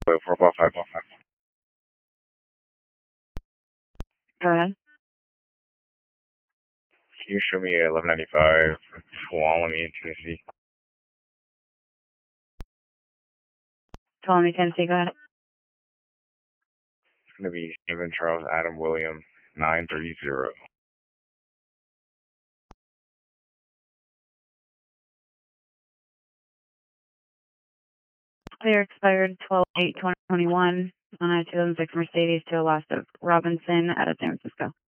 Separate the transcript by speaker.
Speaker 1: 455.
Speaker 2: Go ahead.
Speaker 1: Can you show me 1195 Tuolumne, Tennessee?
Speaker 2: Tuolumne, Tennessee, go ahead.
Speaker 1: It's going to be Stephen Charles Adam William 930.
Speaker 2: Clear expired 12/8/2021 on a 2006 Mercedes to a loss of Robinson out of San Francisco.